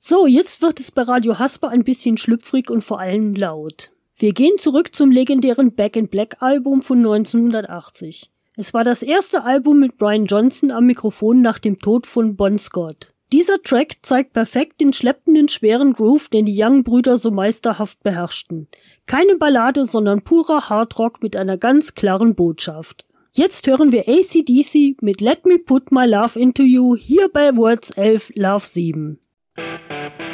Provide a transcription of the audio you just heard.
So, jetzt wird es bei Radio Hasper ein bisschen schlüpfrig und vor allem laut. Wir gehen zurück zum legendären Back in Black Album von 1980. Es war das erste Album mit Brian Johnson am Mikrofon nach dem Tod von Bon Scott. Dieser Track zeigt perfekt den schleppenden, schweren Groove, den die Young-Brüder so meisterhaft beherrschten. Keine Ballade, sondern purer Hardrock mit einer ganz klaren Botschaft. Jetzt hören wir AC/DC mit Let Me Put My Love Into You hier bei Words 11 Love 7.